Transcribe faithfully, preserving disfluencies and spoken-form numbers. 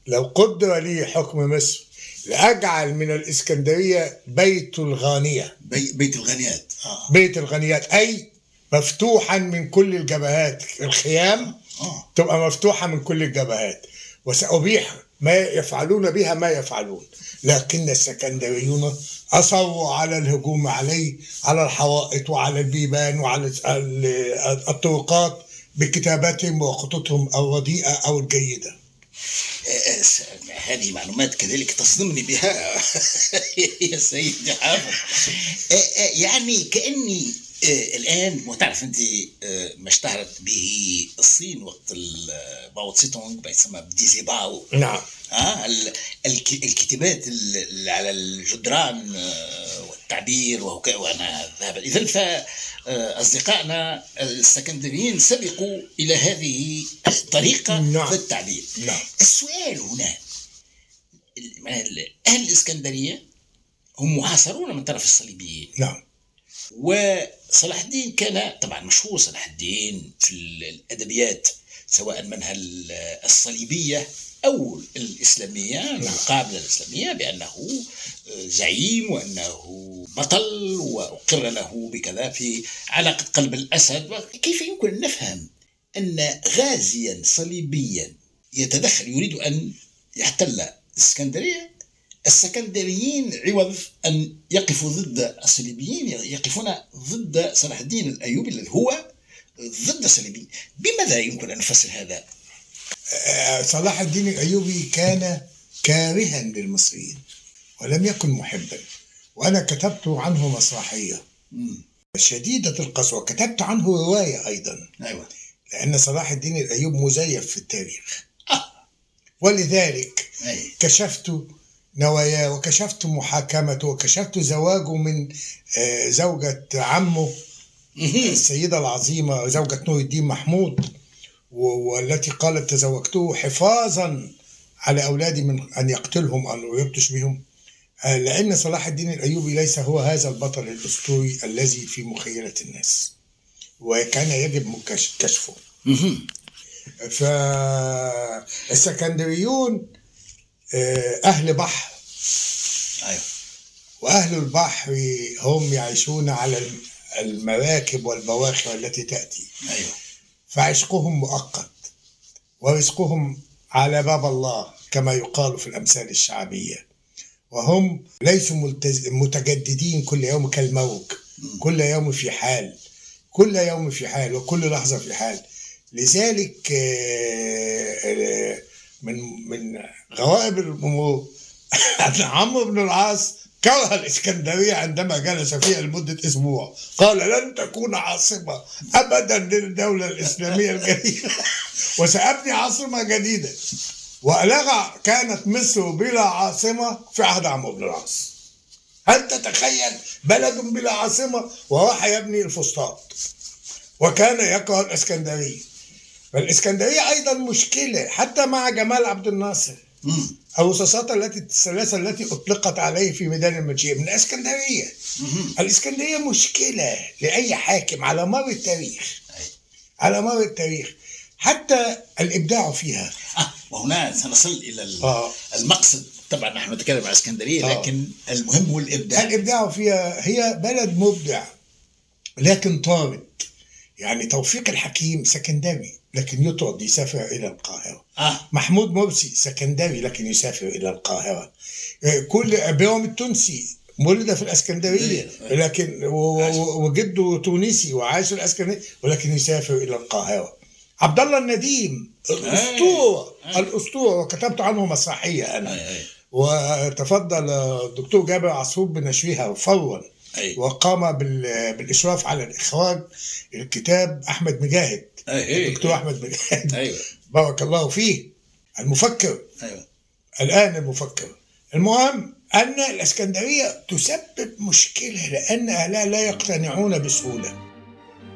لو قدر لي حكم مصر لأجعل من الإسكندرية بيت الغانية. بي بيت الغنيات. آه. بيت الغنيات، أي مفتوحا من كل الجبهات، الخيام آه. تبقى مفتوحة من كل الجبهات، وسأبيح ما يفعلون بها ما يفعلون، لكن السكندريون أصروا على الهجوم عليه، على الحوائط وعلى البيبان وعلى الطرقات بكتاباتهم وخطوطهم الرديئة أو الجيدة. هذه معلومات كذلك تصدمني بها يا سيدي حافظ. يعني كأني الآن، وتعرف أنت ما اشتهرت به الصين وقت باو تسي تونغ بيسمى بديزي باو. نعم. آه الكتابات اللي على الجدران والتعبير وأنا ذهب. إذن فأصدقائنا السكندريين سبقوا إلى هذه الطريقة. نعم. في التعبير. نعم. السؤال هنا، أهل الإسكندرية هم محاصرون من طرف الصليبيين. نعم. وصلاح الدين كان طبعا مشهور صلاح الدين في الأدبيات سواء منها الصليبية أو الإسلامية المقابلة الإسلامية بأنه زعيم وأنه بطل وأقر له بكذا في علاقة قلب الأسد. كيف يمكن أن نفهم أن غازيا صليبيا يتدخل يريد أن يحتل الإسكندرية، السكندريين عوض أن يقفوا ضد الصليبيين يقفون ضد صلاح الدين الأيوبي الذي هو ضد الصليبيين؟ بماذا يمكن أن نفسر هذا؟ صلاح الدين الأيوبي كان كارها للمصريين ولم يكن محبا، وأنا كتبت عنه مسرحية شديدة القسوة، كتبت عنه رواية أيضا. أيوة. لأن صلاح الدين الأيوب مزيف في التاريخ. آه. ولذلك أيوة. كشفت نواياه وكشفت محاكمته وكشفت زواجه من زوجة عمه السيدة العظيمة زوجة نور الدين محمود، والتي قالت تزوجته حفاظا على أولادي من أن يقتلهم أو يبطش بهم، لأن صلاح الدين الأيوبي ليس هو هذا البطل الأسطوري الذي في مخيلة الناس، وكان يجب كشفه. فالسكندريون أهل بحر. أيوة. وأهل البحر هم يعيشون على المراكب والبواخر التي تأتي. أيوة. فعشقهم مؤقت ورزقهم على باب الله كما يقال في الأمثال الشعبية، وهم ليسوا متجددين كل يوم كالموج، كل يوم في حال، كل يوم في حال وكل لحظة في حال. لذلك من من غرائب الأمور أن عمرو بن العاص كره الإسكندرية عندما جلس فيها لمدة أسبوع، قال لن تكون عاصمة أبدا للدولة الإسلامية الجديدة وسأبني عاصمة جديدة. وألغى كانت مصر بلا عاصمة في عهد عمرو بن العاص. هل تتخيل بلد بلا عاصمة وراح يبني الفسطاط؟ وكان يكره الإسكندرية. فالإسكندرية أيضا مشكلة حتى مع جمال عبد الناصر. الرصاصات التي الثلاثة التي أطلقت عليه في ميدان المنشية من الإسكندرية. الإسكندرية مشكلة لأي حاكم على مر التاريخ، على مر التاريخ حتى الإبداع فيها. آه وهنا سنصل إلى آه. المقصد. طبعا نحن نتكلم عن الإسكندرية لكن آه. المهم هو الإبداع. الإبداع فيها، هي بلد مبدع لكن طارد. يعني توفيق الحكيم سكندري لكن يطرد يسافر إلى القاهرة. آه. محمود مرسي سكندري لكن يسافر إلى القاهرة. كل بيوم التونسي ولد في الإسكندرية لكن وجده تونسي وعاش في الإسكندرية ولكن يسافر إلى القاهرة. عبد الله النديم الأسطورة الأسطورة وكتبت عنه مسرحية أنا. وتفضل الدكتور جابر عصفور بنشرها فورا. وقام بالإشراف على الإخراج الكتاب أحمد مجاهد. الدكتور أحمد مجاهد. أيوة. بارك الله فيه المفكر. أيوة. الآن المفكر. المهم أن الإسكندرية تسبب مشكلة لأن أهلها لا يقتنعون بسهولة.